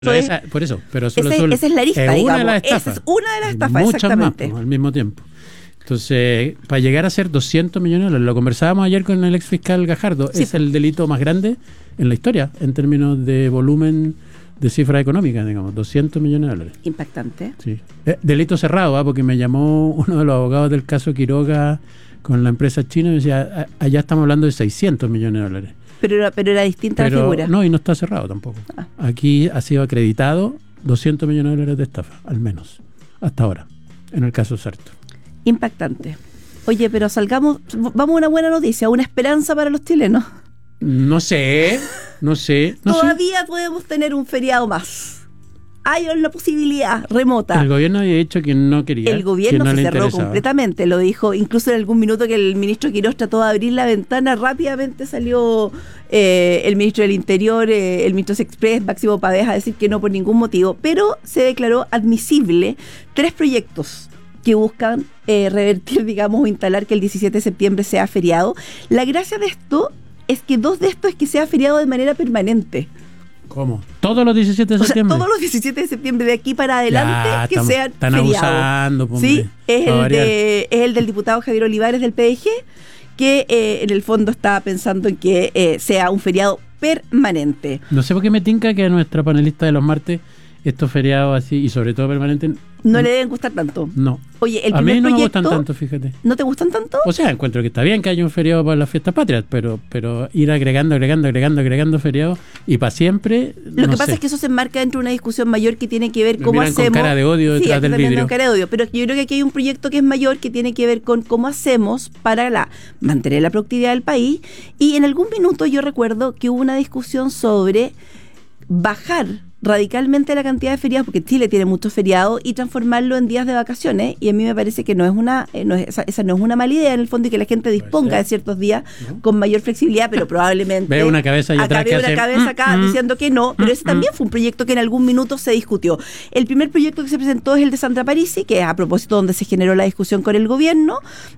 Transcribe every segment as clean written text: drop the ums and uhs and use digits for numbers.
Por eso, pero solo esa es la arista, digamos. Una de las estafas. Esa es una de las estafas, muchas exactamente. más, al mismo tiempo. Entonces, para llegar a ser 200 millones de dólares, lo conversábamos ayer con el ex fiscal Gajardo, Sí. Es el delito más grande en la historia, en términos de volumen de cifra económica, digamos, 200 millones de dólares. Impactante. Sí. Delito cerrado, porque me llamó uno de los abogados del caso Quiroga con la empresa china y me decía, allá estamos hablando de 600 millones de dólares. Pero era distinta la figura. No, y no está cerrado tampoco. Aquí ha sido acreditado 200 millones de dólares de estafa, al menos, hasta ahora, en el caso Sarto. Impactante. Oye, pero vamos a una buena noticia, una esperanza para los chilenos. No sé. Todavía podemos tener un feriado más. Hay una posibilidad remota. El gobierno había dicho que no quería. El gobierno se cerró completamente, lo dijo incluso en algún minuto que el ministro Quirós trató de abrir la ventana, rápidamente salió el ministro del Interior, el ministro Sexpress, Máximo Pavés, a decir que no por ningún motivo, pero se declaró admisible 3 proyectos que buscan revertir, digamos, o instalar que el 17 de septiembre sea feriado. La gracia de esto es que 2 de estos es que sea feriado de manera permanente. ¿Cómo? ¿Todos los 17 de septiembre? Todos los 17 de septiembre de aquí para adelante que sean están feriados. Abusando, Sí, es el del diputado Javier Olivares del PDG, que en el fondo está pensando en que sea un feriado permanente. No sé por qué me tinca que a nuestra panelista de los martes estos feriados así, y sobre todo permanentes, no le deben gustar tanto. No. Oye, el a primer mí no proyecto, me gustan tanto, fíjate. ¿No te gustan tanto? O sea, encuentro que está bien que haya un feriado para las fiestas patrias, pero ir agregando feriados y para siempre. Lo que pasa es que eso se enmarca dentro de una discusión mayor que tiene que ver me cómo miran hacemos. Con cara de odio detrás del vidrio. Con cara de odio, pero yo creo que aquí hay un proyecto que es mayor que tiene que ver con cómo hacemos para mantener la productividad del país. Y en algún minuto yo recuerdo que hubo una discusión sobre bajar radicalmente la cantidad de feriados, porque Chile tiene muchos feriados, y transformarlo en días de vacaciones, y a mí me parece que esa no es una mala idea en el fondo, y que la gente disponga de ciertos días con mayor flexibilidad, pero probablemente veo una cabeza allá atrás acá diciendo que no, pero ese también fue un proyecto que en algún minuto se discutió. El primer proyecto que se presentó es el de Sandra Parisi, que es a propósito donde se generó la discusión con el gobierno.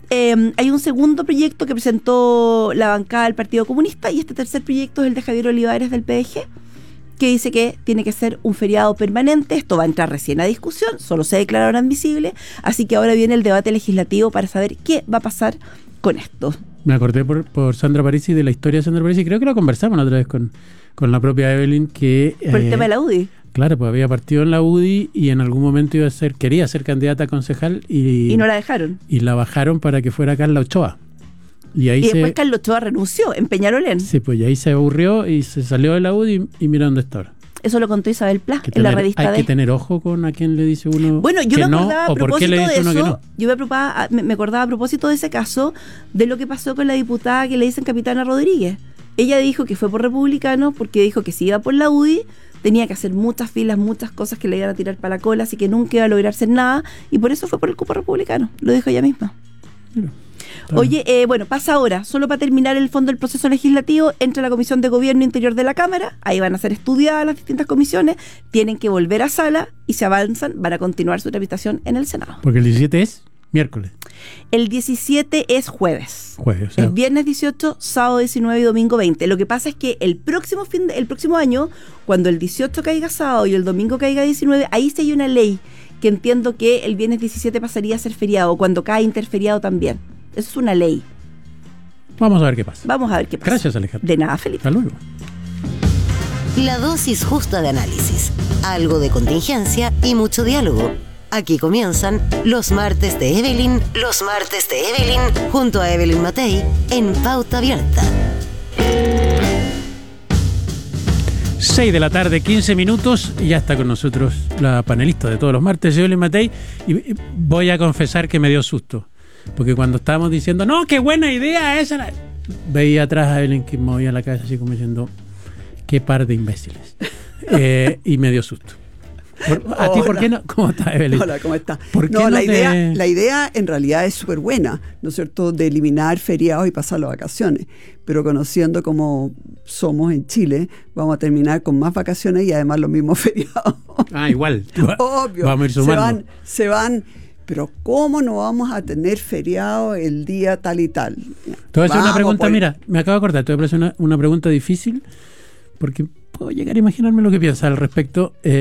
Hay un segundo proyecto que presentó la bancada del Partido Comunista, y este tercer proyecto es el de Javier Olivares del PDG, que dice que tiene que ser un feriado permanente. Esto va a entrar recién a discusión, solo se declaró admisible, así que ahora viene el debate legislativo para saber qué va a pasar con esto. Me acordé por Sandra Parisi, de la historia de Sandra Parisi, creo que lo conversamos la otra vez con la propia Evelyn, que... Por el tema de la UDI. Claro, pues había partido en la UDI y en algún momento quería ser candidata a concejal y no la dejaron. Y la bajaron para que fuera Carla Ochoa. Y después Carlos Ochoa renunció en Peñarolén. Sí, pues y ahí se aburrió y se salió de la UDI y mira dónde está ahora. Eso lo contó Isabel Plas en la revista Hay que tener ojo con a quién le dice uno bueno, yo que me acordaba no, a o por qué le dice uno que no. Yo me acordaba a propósito de ese caso, de lo que pasó con la diputada que le dicen Capitana Rodríguez. Ella dijo que fue por republicanos, porque dijo que si iba por la UDI tenía que hacer muchas filas, muchas cosas que le iban a tirar para la cola, así que nunca iba a lograr hacer nada, y por eso fue por el cupo republicano. Lo dijo ella misma. Oye, bueno, pasa ahora, solo para terminar el fondo del proceso legislativo, entra la Comisión de Gobierno Interior de la Cámara, ahí van a ser estudiadas las distintas comisiones, tienen que volver a sala y se avanzan, van a continuar su tramitación en el Senado. Porque el 17 es miércoles. El 17 es jueves. O sea, es viernes 18, sábado 19 y domingo 20. Lo que pasa es que el próximo año, cuando el 18 caiga sábado y el domingo caiga 19, ahí sí hay una ley que entiendo que el viernes 17 pasaría a ser feriado, cuando cae interferiado también. Eso es una ley. Vamos a ver qué pasa. Gracias, Alejandro. De nada, Felipe. Hasta luego. La dosis justa de análisis, algo de contingencia y mucho diálogo. Aquí comienzan los martes de Evelyn, junto a Evelyn Matei, en Pauta Abierta. 6 de la tarde, 15 minutos, y ya está con nosotros la panelista de todos los martes, Evelyn Matei, y voy a confesar que me dio susto. Porque cuando estábamos diciendo, no, qué buena idea esa, veía atrás a Evelyn que movía la cabeza así como diciendo, qué par de imbéciles. Y me dio susto. ¿A ti por qué no? ¿Cómo estás, Evelyn? Hola, ¿cómo estás? No, la idea en realidad es súper buena, ¿no es cierto?, de eliminar feriados y pasar las vacaciones. Pero conociendo cómo somos en Chile, vamos a terminar con más vacaciones y además los mismos feriados. Igual. Obvio. Vamos a ir sumando. Se van. Pero ¿cómo no vamos a tener feriado el día tal y tal? Te voy a hacer una pregunta, mira, me acabo de acordar, te voy a hacer una pregunta difícil, porque puedo llegar a imaginarme lo que piensa al respecto.